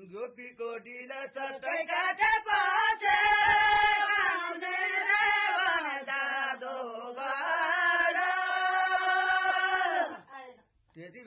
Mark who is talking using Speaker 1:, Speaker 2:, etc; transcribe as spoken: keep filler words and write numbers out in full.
Speaker 1: गोपी कोटीला चटै काटे पाछे आउने रे वनजादो भएर त्यति